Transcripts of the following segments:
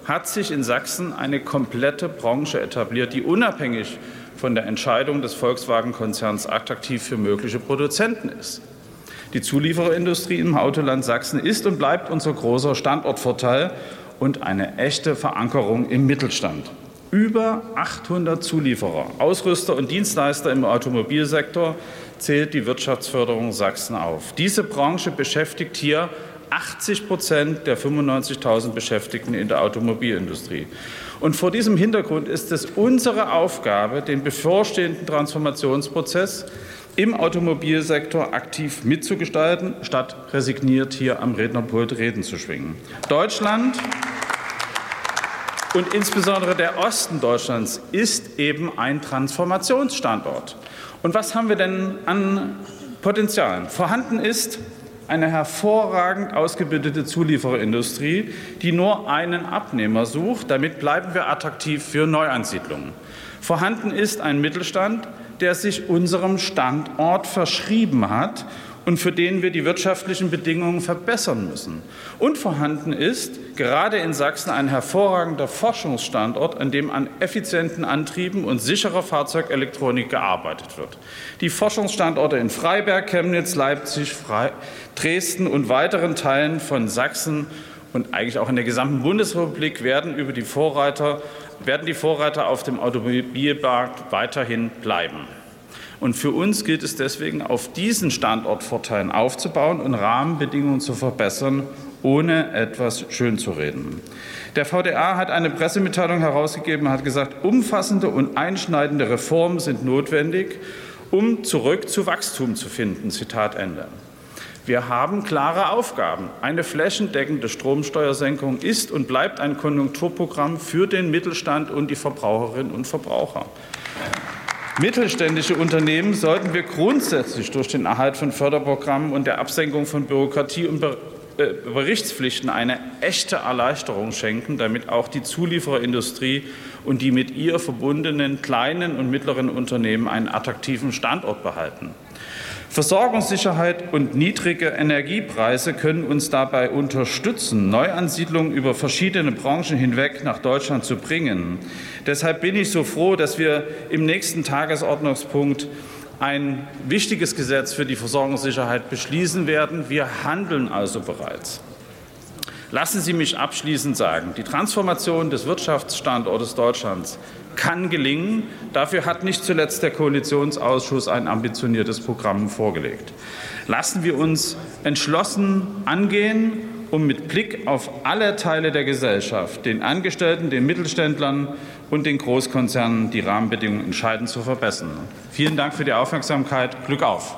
hat sich in Sachsen eine komplette Branche etabliert, die unabhängig von der Entscheidung des Volkswagen-Konzerns attraktiv für mögliche Produzenten ist. Die Zuliefererindustrie im Autoland Sachsen ist und bleibt unser großer Standortvorteil und eine echte Verankerung im Mittelstand. Über 800 Zulieferer, Ausrüster und Dienstleister im Automobilsektor zählt die Wirtschaftsförderung Sachsen auf. Diese Branche beschäftigt hier 80% der 95.000 Beschäftigten in der Automobilindustrie. Und vor diesem Hintergrund ist es unsere Aufgabe, den bevorstehenden Transformationsprozess im Automobilsektor aktiv mitzugestalten, statt resigniert hier am Rednerpult Reden zu schwingen. Deutschland und insbesondere der Osten Deutschlands ist eben ein Transformationsstandort. Und was haben wir denn an Potenzialen? Vorhanden ist eine hervorragend ausgebildete Zuliefererindustrie, die nur einen Abnehmer sucht. Damit bleiben wir attraktiv für Neuansiedlungen. Vorhanden ist ein Mittelstand, der sich unserem Standort verschrieben hat und für den wir die wirtschaftlichen Bedingungen verbessern müssen. Und vorhanden ist gerade in Sachsen ein hervorragender Forschungsstandort, an dem an effizienten Antrieben und sicherer Fahrzeugelektronik gearbeitet wird. Die Forschungsstandorte in Freiberg, Chemnitz, Leipzig, Dresden und weiteren Teilen von Sachsen und eigentlich auch in der gesamten Bundesrepublik werden die Vorreiter auf dem Automobilmarkt weiterhin bleiben. Und für uns gilt es deswegen, auf diesen Standortvorteilen aufzubauen und Rahmenbedingungen zu verbessern, ohne etwas schönzureden. Der VDA hat eine Pressemitteilung herausgegeben und hat gesagt, umfassende und einschneidende Reformen sind notwendig, um zurück zu Wachstum zu finden. Zitat Ende. Wir haben klare Aufgaben. Eine flächendeckende Stromsteuersenkung ist und bleibt ein Konjunkturprogramm für den Mittelstand und die Verbraucherinnen und Verbraucher. Mittelständische Unternehmen sollten wir grundsätzlich durch den Erhalt von Förderprogrammen und der Absenkung von Bürokratie und Berichtspflichten eine echte Erleichterung schenken, damit auch die Zuliefererindustrie und die mit ihr verbundenen kleinen und mittleren Unternehmen einen attraktiven Standort behalten. Versorgungssicherheit und niedrige Energiepreise können uns dabei unterstützen, Neuansiedlungen über verschiedene Branchen hinweg nach Deutschland zu bringen. Deshalb bin ich so froh, dass wir im nächsten Tagesordnungspunkt ein wichtiges Gesetz für die Versorgungssicherheit beschließen werden. Wir handeln also bereits. Lassen Sie mich abschließend sagen, die Transformation des Wirtschaftsstandortes Deutschlands kann gelingen. Dafür hat nicht zuletzt der Koalitionsausschuss ein ambitioniertes Programm vorgelegt. Lassen wir uns entschlossen angehen, um mit Blick auf alle Teile der Gesellschaft, den Angestellten, den Mittelständlern und den Großkonzernen die Rahmenbedingungen entscheidend zu verbessern. Vielen Dank für die Aufmerksamkeit. Glück auf!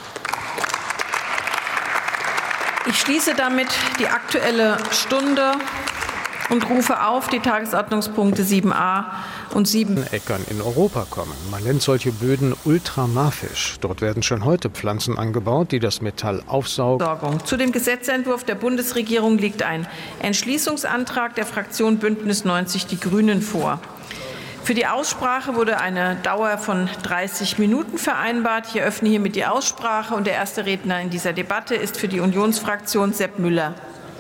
Ich schließe damit die Aktuelle Stunde und rufe auf die Tagesordnungspunkte 7a und 7. Äckern in Europa kommen. Man nennt solche Böden ultramarfisch. Dort werden schon heute Pflanzen angebaut, die das Metall aufsaugen. Zu dem Gesetzentwurf der Bundesregierung liegt ein Entschließungsantrag der Fraktion Bündnis 90 Die Grünen vor. Für die Aussprache wurde eine Dauer von 30 Minuten vereinbart. Ich eröffne hiermit die Aussprache und der erste Redner in dieser Debatte ist für die Unionsfraktion Sepp Müller.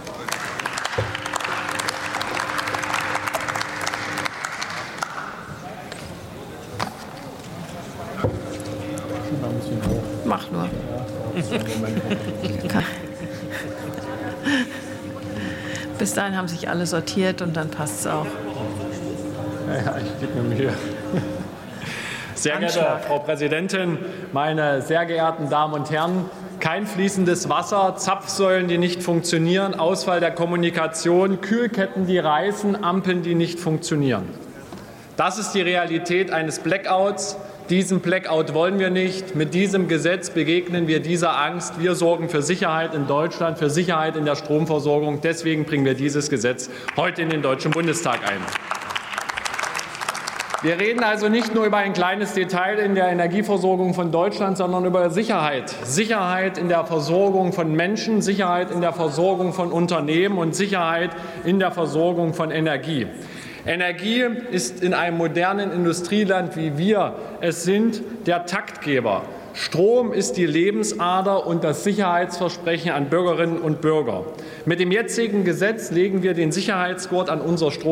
Mach nur. Bis dahin haben sich alle sortiert und dann passt es auch. Ja, ich gebe mir Mühe. Sehr geehrte Frau Präsidentin, meine sehr geehrten Damen und Herren! Kein fließendes Wasser, Zapfsäulen, die nicht funktionieren, Ausfall der Kommunikation, Kühlketten, die reißen, Ampeln, die nicht funktionieren. Das ist die Realität eines Blackouts. Diesen Blackout wollen wir nicht. Mit diesem Gesetz begegnen wir dieser Angst. Wir sorgen für Sicherheit in Deutschland, für Sicherheit in der Stromversorgung. Deswegen bringen wir dieses Gesetz heute in den Deutschen Bundestag ein. Wir reden also nicht nur über ein kleines Detail in der Energieversorgung von Deutschland, sondern über Sicherheit. Sicherheit in der Versorgung von Menschen, Sicherheit in der Versorgung von Unternehmen und Sicherheit in der Versorgung von Energie. Energie ist in einem modernen Industrieland, wie wir es sind, der Taktgeber. Strom ist die Lebensader und das Sicherheitsversprechen an Bürgerinnen und Bürger. Mit dem jetzigen Gesetz legen wir den Sicherheitsgurt an unser Strom